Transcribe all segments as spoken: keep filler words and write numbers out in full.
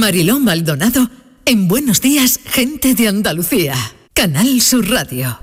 Mariló Maldonado en Buenos Días, Gente de Andalucía. Canal Sur Radio.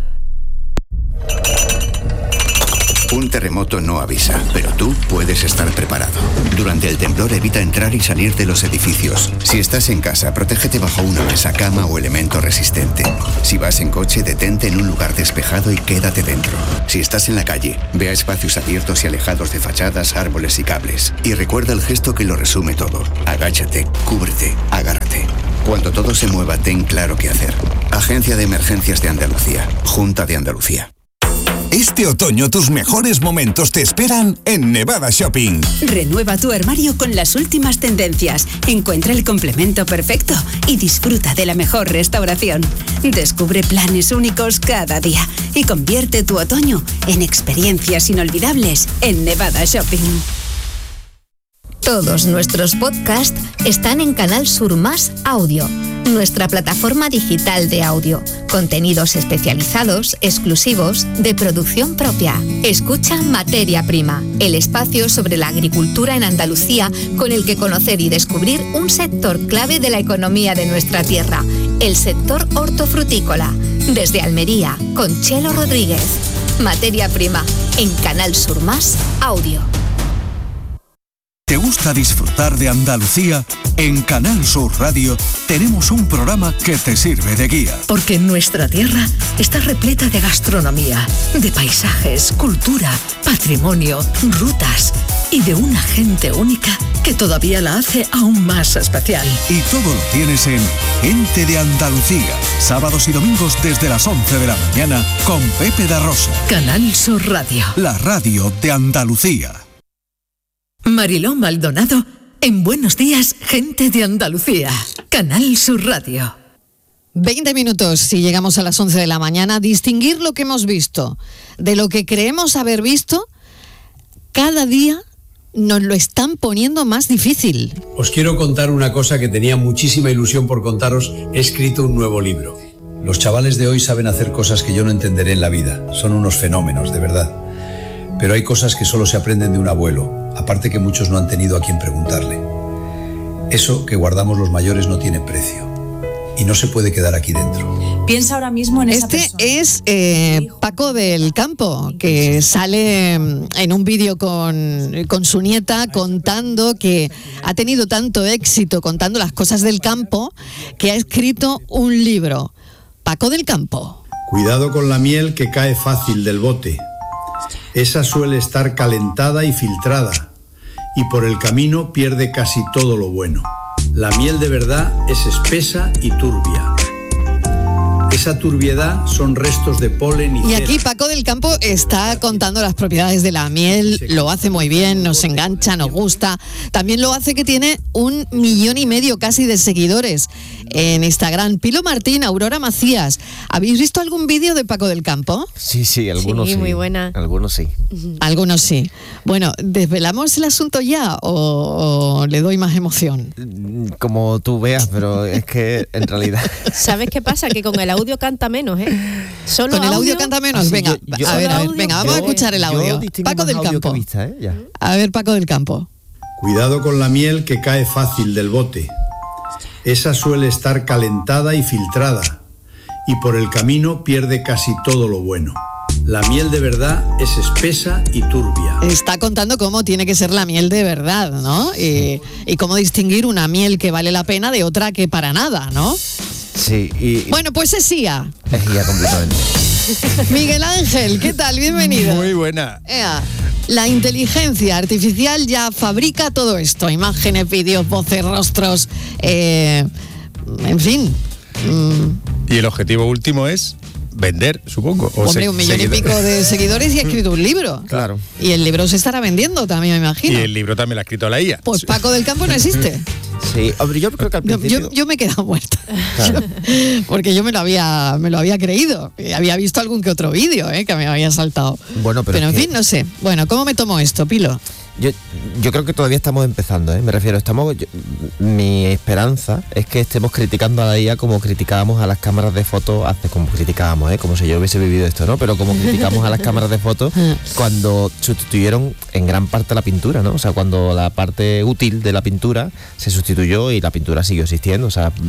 Un terremoto no avisa, pero tú puedes estar preparado. Durante el temblor evita entrar y salir de los edificios. Si estás en casa, protégete bajo una mesa, cama o elemento resistente. Si vas en coche, detente en un lugar despejado y quédate dentro. Si estás en la calle, ve a espacios abiertos y alejados de fachadas, árboles y cables. Y recuerda el gesto que lo resume todo. Agáchate, cúbrete, agárrate. Cuando todo se mueva, ten claro qué hacer. Agencia de Emergencias de Andalucía. Junta de Andalucía. Este otoño tus mejores momentos te esperan en Nevada Shopping. Renueva tu armario con las últimas tendencias. Encuentra el complemento perfecto y disfruta de la mejor restauración. Descubre planes únicos cada día y convierte tu otoño en experiencias inolvidables en Nevada Shopping. Todos nuestros podcasts están en Canal Sur Más Audio, nuestra plataforma digital de audio. Contenidos especializados, exclusivos, de producción propia. Escucha Materia Prima, el espacio sobre la agricultura en Andalucía con el que conocer y descubrir un sector clave de la economía de nuestra tierra, el sector hortofrutícola. Desde Almería, con Chelo Rodríguez. Materia Prima, en Canal Sur Más Audio. ¿Te gusta disfrutar de Andalucía? En Canal Sur Radio tenemos un programa que te sirve de guía. Porque nuestra tierra está repleta de gastronomía, de paisajes, cultura, patrimonio, rutas y de una gente única que todavía la hace aún más especial. Y todo lo tienes en Gente de Andalucía, sábados y domingos desde las once de la mañana con Pepe da Rosa. Canal Sur Radio. La radio de Andalucía. Mariló Maldonado en Buenos Días, Gente de Andalucía. Canal Sur Radio. veinte minutos si llegamos a las once de la mañana. Distinguir lo que hemos visto de lo que creemos haber visto, cada día nos lo están poniendo más difícil. Os quiero contar una cosa que tenía muchísima ilusión por contaros. He escrito un nuevo libro. Los chavales de hoy saben hacer cosas que yo no entenderé en la vida. Son unos fenómenos, de verdad. Pero hay cosas que solo se aprenden de un abuelo, aparte que muchos no han tenido a quien preguntarle. Eso que guardamos los mayores no tiene precio y no se puede quedar aquí dentro. Piensa ahora mismo en esa Este persona. es eh, Paco del Campo, que sale en un vídeo con, con su nieta contando que ha tenido tanto éxito contando las cosas del campo que ha escrito un libro. Paco del Campo. Cuidado con la miel que cae fácil del bote. Esa suele estar calentada y filtrada, y por el camino pierde casi todo lo bueno. La miel de verdad es espesa y turbia. Esa turbiedad son restos de polen y Y cera. aquí Paco del Campo está contando las propiedades de la miel, lo hace muy bien, nos engancha, nos gusta. También lo hace que tiene un millón y medio casi de seguidores en Instagram. Pilo Martín, Aurora Macías, ¿habéis visto algún vídeo de Paco del Campo? Sí, sí, algunos sí. Sí, muy buena. Algunos sí. Algunos sí. Bueno, ¿desvelamos el asunto ya o, o le doy más emoción? Como tú veas, pero es que en realidad... ¿Sabes qué pasa? Que con el audio canta menos, ¿eh? Solo Con el audio audio canta menos. Así venga, yo- yo- a ver, a ver, audio, venga, vamos yo- a escuchar el yo audio. distingo Paco más del audio Campo. que vista, ¿eh? Ya. A ver, Paco del Campo. Cuidado con la miel que cae fácil del bote. Esa suele estar calentada y filtrada, y por el camino pierde casi todo lo bueno. La miel de verdad es espesa y turbia. Está contando cómo tiene que ser la miel de verdad, ¿no? Y, y cómo distinguir una miel que vale la pena de otra que para nada, ¿no? Sí, y... Bueno, pues es I A. Es guía completamente. Miguel Ángel, ¿qué tal? Bienvenido. Muy buena. Ea, la inteligencia artificial ya fabrica todo esto. Imágenes, vídeos, voces, rostros, eh, en fin. Mm, Y el objetivo último es vender, supongo. o hombre, se- un millón seguidor- y pico de seguidores y ha escrito un libro. Claro. Y el libro se estará vendiendo también, me Y imagino. el libro también lo ha escrito la I A. Pues Paco del Campo no existe. Sí, hombre, yo creo que al Yo, principio... yo- yo me he quedado muerta. Claro. Porque yo me lo había me lo había creído. Y había visto algún que otro vídeo, ¿eh? Que me había saltado. Bueno, pero, Pero en es que- fin, no sé. Bueno, ¿cómo me tomo esto, Pilo? Yo, yo creo que todavía estamos empezando, ¿eh? Me refiero, estamos. Yo, mi esperanza es que estemos criticando a la I A como criticábamos a las cámaras de fotos hace, como criticábamos, ¿eh? Como si yo hubiese vivido esto, ¿no? Pero como criticamos a las cámaras de fotos cuando sustituyeron en gran parte la pintura, ¿no? O sea, cuando la parte útil de la pintura se sustituyó y la pintura siguió existiendo, o sea,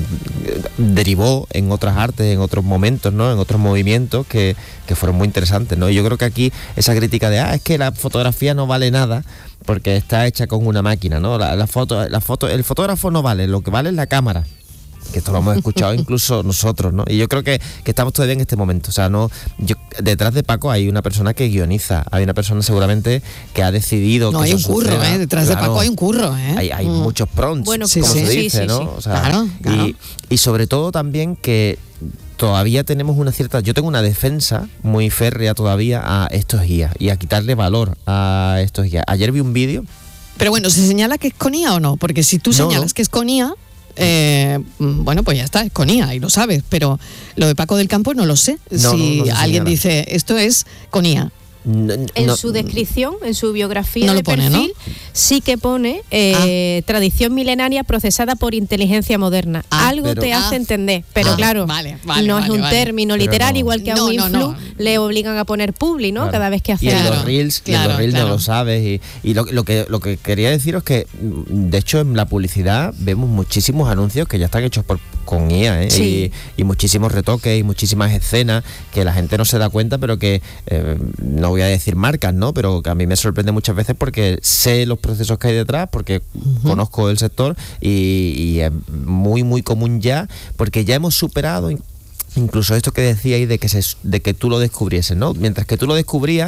derivó en otras artes, en otros momentos, ¿no? En otros movimientos que, que fueron muy interesantes, ¿no? Y yo creo que aquí esa crítica de, ah, es que la fotografía no vale nada porque está hecha con una máquina, ¿no? La, la foto, la foto, el fotógrafo no vale, lo que vale es la cámara. Que esto lo hemos escuchado incluso nosotros, ¿no? Y yo creo que, que estamos todavía en este momento. O sea, no, yo, detrás de Paco hay una persona que guioniza, hay una persona seguramente que ha decidido. No, que hay un curro, suceda. ¿eh? Detrás Claro, de Paco hay un curro, ¿eh? Hay, hay mm. muchos prompts, bueno, sí, como sí, se sí, dice, sí, ¿no? sí. O sea, claro, claro. Y, y sobre todo también que todavía tenemos una cierta... Yo tengo una defensa muy férrea todavía a estos I A y a quitarle valor a estos I A. Ayer vi un vídeo... Pero bueno, ¿se señala que es con I A o no? Porque si tú No, señalas no. que es con I A, eh, bueno, pues ya está, es con I A y lo sabes. Pero lo de Paco del Campo no lo sé. No, si no, no se alguien señala. dice, esto es con I A. No, En no, su descripción, en su biografía No lo de pone, perfil, sí que pone eh, tradición milenaria procesada por inteligencia moderna. Ah, Algo pero- te hace ah. entender, pero Ah, claro, vale, vale, no vale, es un vale. término Pero literal, no. igual que a No, un no, influ no. le obligan a poner publi, ¿no? Claro. Cada vez que hace y en algo. los reels, y en claro, los reels claro. no lo sabes. Y, y lo, lo que lo que quería deciros es que, de hecho, en la publicidad vemos muchísimos anuncios que ya están hechos por con I A, ¿eh? Sí. y, y muchísimos retoques y muchísimas escenas que la gente no se da cuenta, pero que eh, no voy a decir marcas, ¿no? Pero que a mí me sorprende muchas veces porque sé los procesos que hay detrás, porque uh-huh. conozco el sector y, y es muy muy común ya, porque ya hemos superado incluso esto que decíais de que se, de que tú lo descubrieses, ¿no? Mientras que tú lo descubrías,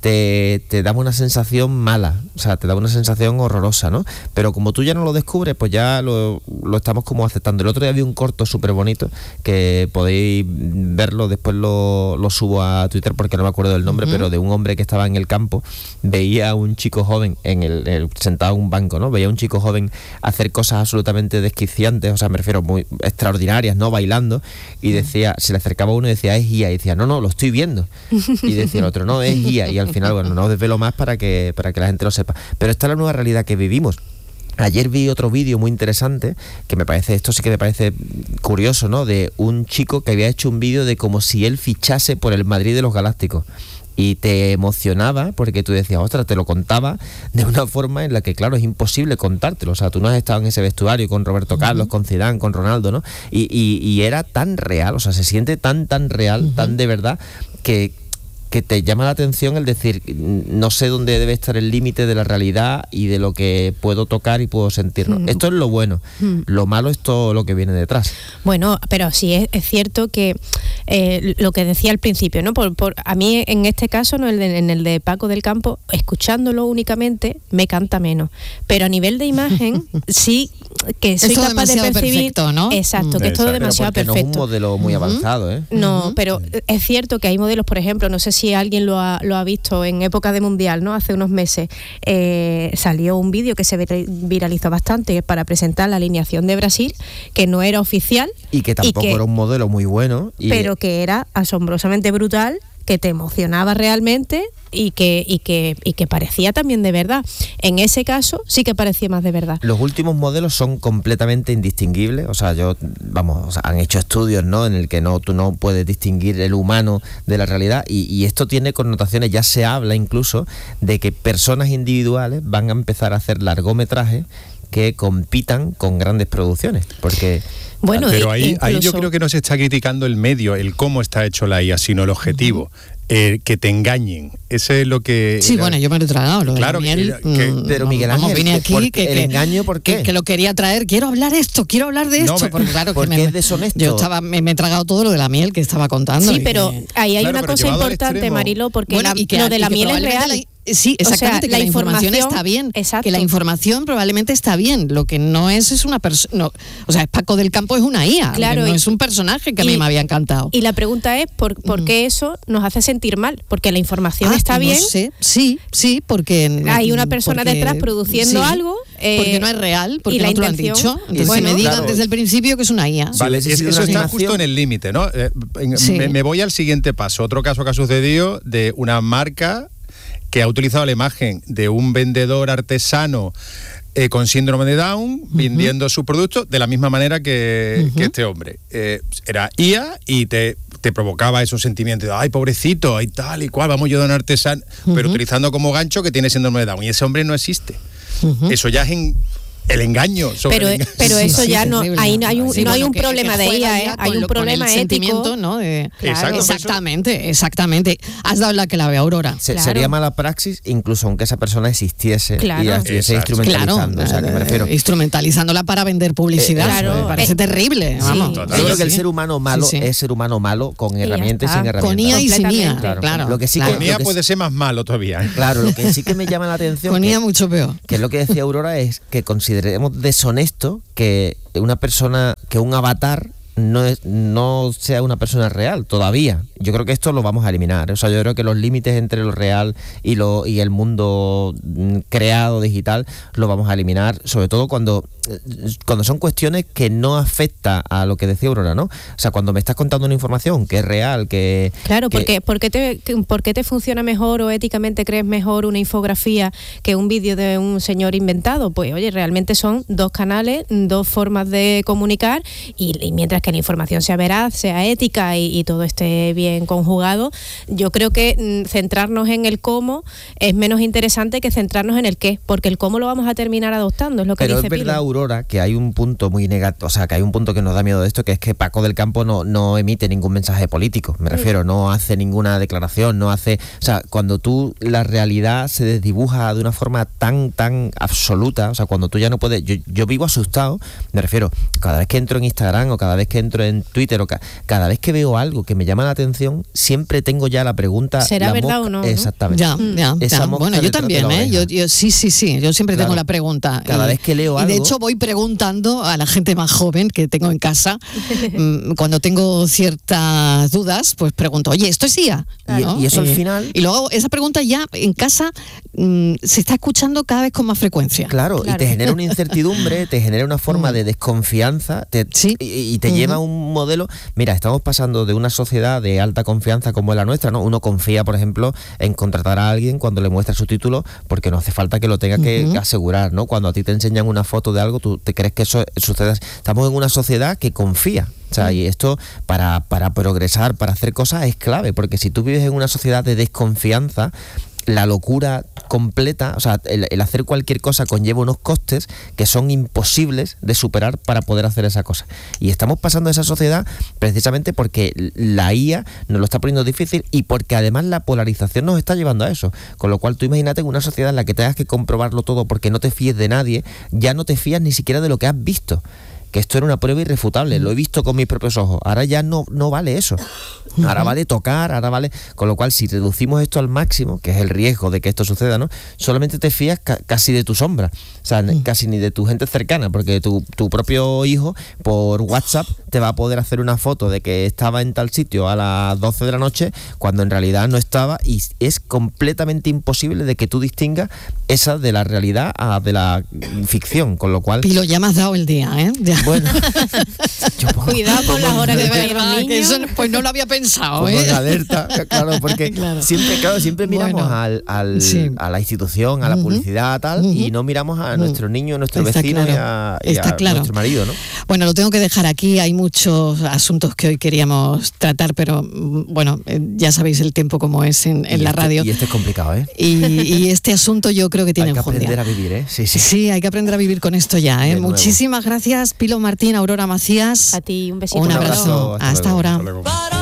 te, te daba una sensación mala, o sea, te daba una sensación horrorosa, ¿no? Pero como tú ya no lo descubres, pues ya lo, lo estamos como aceptando. El otro día vi un corto súper bonito, que podéis verlo, después lo, lo subo a Twitter porque no me acuerdo del nombre, uh-huh. pero de un hombre que estaba en el campo, veía a un chico joven en el, el, sentado en un banco, ¿no? Veía a un chico joven hacer cosas absolutamente desquiciantes, o sea, me refiero muy extraordinarias, ¿no? Bailando, y decía, se le acercaba uno y decía, es I A, y decía, no, no, lo estoy viendo. Y decía el otro, no, es I A, y al final, bueno, no desvelo más para que, para que la gente lo sepa. Pero esta es la nueva realidad que vivimos. Ayer vi otro vídeo muy interesante, que me parece, esto sí que me parece curioso, ¿no? De un chico que había hecho un vídeo de como si él fichase por el Madrid de los Galácticos. Y te emocionaba porque tú decías, ostras, te lo contaba de una forma en la que, claro, es imposible contártelo. O sea, tú no has estado en ese vestuario con Roberto Carlos, uh-huh. con Zidane, con Ronaldo, ¿no? Y, y, y era tan real, o sea, se siente tan, tan real, uh-huh. tan de verdad, que... que te llama la atención el decir, no sé dónde debe estar el límite de la realidad y de lo que puedo tocar y puedo sentir, ¿no? Mm. Esto es lo bueno, mm. lo malo es todo lo que viene detrás. Bueno, pero sí es, es cierto que eh, lo que decía al principio, ¿no? Por, por, a mí en este caso, no el de, en el de Paco del Campo, escuchándolo únicamente me canta menos, pero a nivel de imagen sí que soy capaz de percibir, perfecto, ¿no? Exacto, mm. que es todo demasiado pero perfecto. No es un modelo muy uh-huh. avanzado, ¿eh? No, uh-huh. pero es cierto que hay modelos, por ejemplo, no sé si alguien lo ha, lo ha visto en época de Mundial, ¿no? Hace unos meses eh, salió un vídeo que se viralizó bastante para presentar la alineación de Brasil, que no era oficial. Y que tampoco y que, era un modelo muy bueno. Y pero que era asombrosamente brutal, que te emocionaba realmente y que, y que, y que parecía también de verdad. En ese caso sí que parecía más de verdad. Los últimos modelos son completamente indistinguibles, o sea, yo, vamos, o sea, han hecho estudios, ¿no?, en el que no, tú no puedes distinguir el humano de la realidad, y, y esto tiene connotaciones, ya se habla incluso de que personas individuales van a empezar a hacer largometrajes que compitan con grandes producciones, porque... Bueno, pero ahí, incluso... ahí yo creo que no se está criticando el medio, el cómo está hecho la I A, sino el objetivo. Uh-huh. Eh, que te engañen, ese es lo que... Sí, era... bueno, yo me lo he tragado, lo claro, de Miel, que, que, mmm, pero Miguel Ángel, vine aquí, ¿por qué? que, ¿El que, engaño por qué? Que, que lo quería traer, quiero hablar de esto, quiero hablar de esto, no, porque claro, porque que me, es deshonesto. Yo estaba, me, me he tragado todo lo de la miel que estaba contando. Sí, pero que... ahí hay claro, una cosa importante, Marilo, porque bueno, la, y que, lo de la miel es real. La... Sí, exactamente, o sea, que la, la información, información está bien, exacto. que la información probablemente está bien, lo que no es es una persona, no, o sea, es Paco del Campo, es una I A, claro, no y, es un personaje que y, a mí me había encantado. Y la pregunta es, ¿por, ¿por qué eso nos hace sentir mal? Porque la información ah, está no bien. Sé. Sí, sí, porque... Hay una persona porque, detrás produciendo sí, algo. Eh, porque no es real, porque y la no te lo han intención, dicho. Entonces bueno, que me digan claro. desde el principio que es una I A. Vale, sí, es, eso está animación. justo en el límite, ¿no? Eh, en, sí. me, me voy al siguiente paso. Otro caso que ha sucedido de una marca que ha utilizado la imagen de un vendedor artesano eh, con síndrome de Down, uh-huh. vendiendo sus productos de la misma manera que, uh-huh. que este hombre. Eh, era I A y te, te provocaba esos sentimientos de, ay, pobrecito, ay, tal y cual, vamos a ayudar a un artesano, uh-huh. pero utilizando como gancho que tiene síndrome de Down. Y ese hombre no existe. Uh-huh. Eso ya es en... el engaño sobre pero, el engaño. pero eso sí, ya sí, no terrible. hay, no hay un, sí, no hay bueno, un que, problema que de ella, ¿eh? hay un lo, problema con el ético, sentimiento, ¿no? De, claro. Exactamente, exactamente. Has dado la clave, Aurora. Se, claro. Sería mala praxis incluso aunque esa persona existiese claro. y la estuviese Exacto. instrumentalizando. Claro, o sea, que me refiero. Instrumentalizándola para vender publicidad. Eh, claro. Me parece eh, terrible. Sí. Vamos. Yo creo que el ser humano malo sí, sí. es ser humano malo con herramientas y sin herramientas. Con I A y sin I A. Claro. claro. Lo que sí claro. que, con I A lo que puede ser más malo todavía. Claro, lo que sí que me llama la atención. Con que, I A mucho peor. Que es lo que decía Aurora, es que consideremos deshonesto que una persona, que un avatar no es, no sea una persona real todavía. Yo creo que esto lo vamos a eliminar. O sea, yo creo que los límites entre lo real y lo y el mundo creado digital lo vamos a eliminar, sobre todo cuando cuando son cuestiones que no afecta a lo que decía Aurora, ¿no? O sea, cuando me estás contando una información que es real, que... Claro, que, porque ¿por qué te, por qué te funciona mejor o éticamente crees mejor una infografía que un vídeo de un señor inventado? Pues oye, realmente son dos canales, dos formas de comunicar y, y mientras que la información sea veraz, sea ética y, y todo esté bien conjugado, yo creo que mm, centrarnos en el cómo es menos interesante que centrarnos en el qué, porque el cómo lo vamos a terminar adoptando, es lo que Pero dice es verdad, Pilo. Aurora, que hay un punto muy negativo, o sea, que hay un punto que nos da miedo de esto, que es que Paco del Campo no, no emite ningún mensaje político, me refiero, no hace ninguna declaración, no hace... O sea, cuando tú, la realidad se desdibuja de una forma tan, tan absoluta, o sea, cuando tú ya no puedes... Yo, yo vivo asustado, me refiero, cada vez que entro en Instagram o cada vez que entro en Twitter o ca, cada vez que veo algo que me llama la atención, siempre tengo ya la pregunta... ¿Será la verdad mosca, o no? Exactamente. Ya, ya, ya. Bueno, yo también, ¿eh? Yo, yo, sí, sí, sí, yo siempre claro. tengo la pregunta. Cada y, vez que leo y algo... de hecho voy preguntando a la gente más joven que tengo en casa, cuando tengo ciertas dudas, pues pregunto, oye, ¿esto es I A? ¿No? Y, y eso al y, final... Y luego esa pregunta ya en casa mmm, se está escuchando cada vez con más frecuencia. Claro, claro. Y te genera una incertidumbre, te genera una forma mm. de desconfianza te, sí. y, y te uh-huh. lleva a un modelo... Mira, estamos pasando de una sociedad de alta confianza como es la nuestra, ¿no? Uno confía, por ejemplo, en contratar a alguien cuando le muestra su título porque no hace falta que lo tenga que uh-huh. asegurar, ¿no? Cuando a ti te enseñan una foto de algo, tú te crees que eso sucede. Estamos en una sociedad que confía. O sea, y esto para, para progresar, para hacer cosas es clave, porque si tú vives en una sociedad de desconfianza, la locura completa, o sea, el, el hacer cualquier cosa conlleva unos costes que son imposibles de superar para poder hacer esa cosa. Y estamos pasando a esa sociedad precisamente porque la I A nos lo está poniendo difícil y porque además la polarización nos está llevando a eso. Con lo cual tú imagínate en una sociedad en la que tengas que comprobarlo todo porque no te fíes de nadie, ya no te fías ni siquiera de lo que has visto. Que esto era una prueba irrefutable, lo he visto con mis propios ojos. Ahora ya no, no vale eso. Ahora vale tocar, ahora vale... Con lo cual, si reducimos esto al máximo, que es el riesgo de que esto suceda, ¿no? Solamente te fías ca- casi de tu sombra. O sea, mm. casi ni de tu gente cercana, porque tu, tu propio hijo, por WhatsApp, te va a poder hacer una foto de que estaba en tal sitio a las doce de la noche, cuando en realidad no estaba, y es completamente imposible de que tú distingas esa de la realidad a de la ficción, con lo cual... Pilo, ya me has dado el día, ¿eh? Ya. Bueno, yo pongo, cuidado con las horas de ver los niños. Eso, pues no lo había pensado, pongo ¿eh? en alerta, claro, porque claro. siempre, claro, siempre miramos bueno, al, al, sí. a la institución, a la uh-huh. publicidad, tal, uh-huh. y no miramos a uh-huh. nuestro niño, a nuestro Está vecino claro. y a, y a claro. nuestro marido, ¿no? Bueno, lo tengo que dejar aquí. Hay muchos asuntos que hoy queríamos tratar, pero bueno, ya sabéis el tiempo como es en, en la este, radio. Y este es complicado, ¿eh? Y, y este asunto yo creo que tiene Hay que enjundia. aprender a vivir, ¿eh? Sí, sí. Sí, hay que aprender a vivir con esto ya, ¿eh? Muchísimas gracias, Pilo Martín, Aurora Macías. A ti, un besito. Un abrazo. Un abrazo. Hasta, Hasta luego. ahora. Hasta luego.